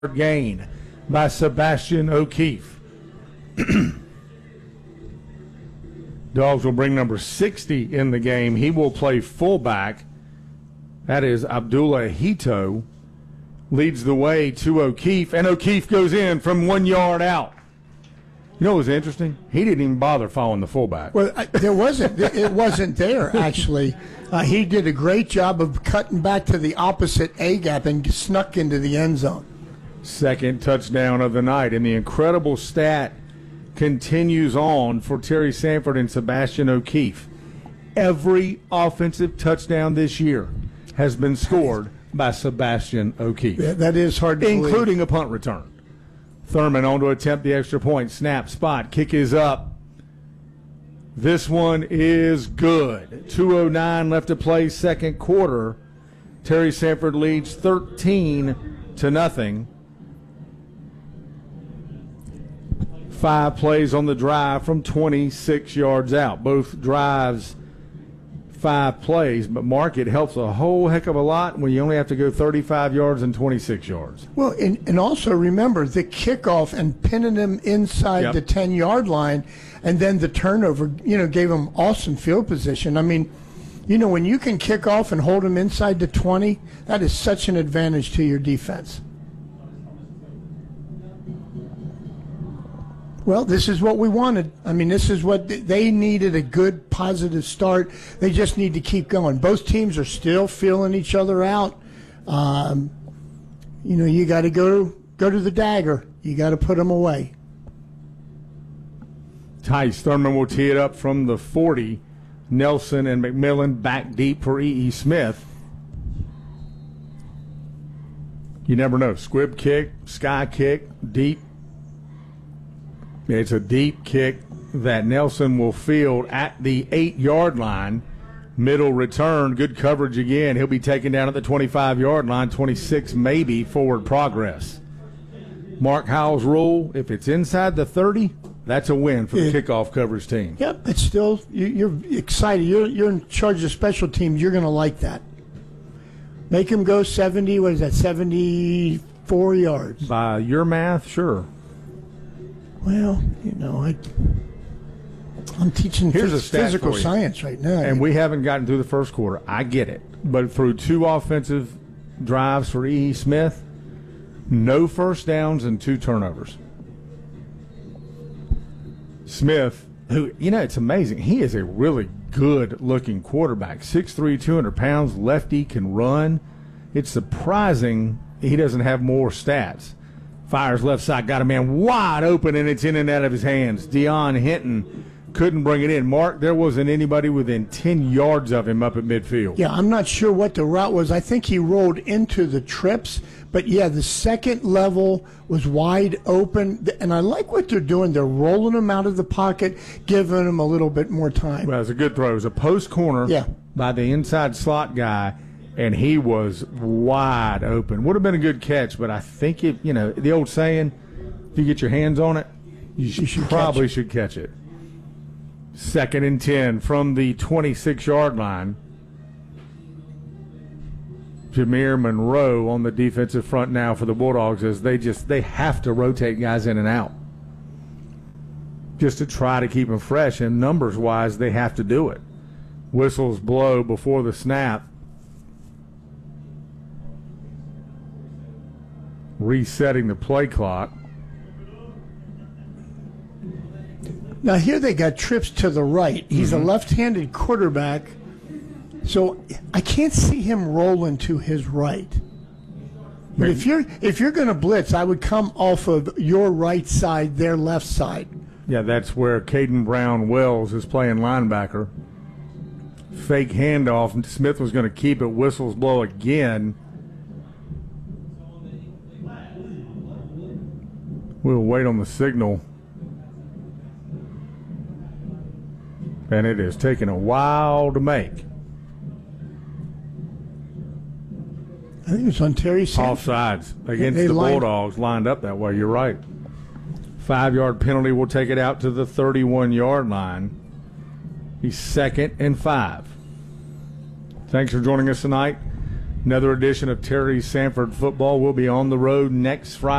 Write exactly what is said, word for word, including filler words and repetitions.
gain by Sebastian O'Keefe. Dogs will bring number sixty in the game. He will play fullback. That is Abdullah Hito. Leads the way to O'Keefe, and O'Keefe goes in from one yard out. You know what was interesting? He didn't even bother following the fullback. Well, I, there wasn't. It wasn't there, actually. Uh, he did a great job of cutting back to the opposite A-gap and snuck into the end zone. Second touchdown of the night, and the incredible stat continues on for Terry Sanford and Sebastian O'Keefe. Every offensive touchdown this year has been scored by Sebastian O'Keefe. Yeah, that is hard to including believe. a punt return. Thurman on to attempt the extra point. Snap, spot, kick is up. This one is good. two oh nine left to play, second quarter. Terry Sanford leads thirteen to nothing. Five plays on the drive from twenty-six yards out. Both drives, five plays. But, Mark, it helps a whole heck of a lot when you only have to go thirty-five yards and twenty-six yards. Well, and, and also remember the kickoff and pinning them inside Yep. the ten-yard line, and then the turnover, you know, gave them awesome field position. I mean, you know, when you can kick off and hold them inside the twenty, that is such an advantage to your defense. Well, this is what we wanted. I mean, this is what th- they needed, a good, positive start. They just need to keep going. Both teams are still feeling each other out. Um, you know, you got to go go to the dagger. You got to put them away. Tice Thurman will tee it up from the forty. Nelson and McMillan back deep for E E. Smith. You never know. Squib kick, sky kick, deep. It's a deep kick that Nelson will field at the eight-yard line. Middle return, good coverage again. He'll be taken down at the twenty-five-yard line, twenty-six maybe, forward progress. Mark Howell's rule, if it's inside the thirty, that's a win for the Yeah. kickoff coverage team. Yep, it's still, you, you're excited. You're, you're in charge of special teams. You're going to like that. Make him go seventy, what is that, seventy-four yards. By your math, sure. Well, you know, I, I'm teaching Here's phys- a stat physical for you. science right now. And we haven't gotten through the first quarter. I get it. But through two offensive drives for E E. Smith, no first downs and two turnovers. Smith, who, you know, it's amazing. He is a really good-looking quarterback. six three, two hundred pounds, lefty, can run. It's surprising he doesn't have more stats. Fires left side, got a man wide open, and it's in and out of his hands. Deion Hinton couldn't bring it in. Mark, there wasn't anybody within ten yards of him up at midfield. Yeah, I'm not sure what the route was. I think he rolled into the trips, but yeah, the second level was wide open. And I like what they're doing. They're rolling him out of the pocket, giving him a little bit more time. Well, it was a good throw. It was a post corner Yeah. by the inside slot guy, and he was wide open. Would have been a good catch, but I think it, you know, the old saying, if you get your hands on it, you, should, should probably catch it. should catch it. Second and ten from the twenty-six-yard line. Jameer Monroe on the defensive front now for the Bulldogs, as they just they have to rotate guys in and out just to try to keep them fresh, and numbers-wise they have to do it. Whistles blow before the snap. Resetting the play clock. Now, here they got trips to the right. He's Mm-hmm. a left-handed quarterback, so I can't see him rolling to his right. But if you're if you're going to blitz, I would come off of your right side, their left side. Yeah, that's where Caden Brown Wells is playing linebacker. Fake handoff. Smith was going to keep it. Whistles blow again. We'll wait on the signal. And it is taking a while to make. I think it was on Terry Sanford. Offsides against They the lined- Bulldogs, lined up that way. You're right. Five-yard penalty will take it out to the thirty-one-yard line. He's second and five. Thanks for joining us tonight. Another edition of Terry Sanford Football will be on the road next Friday.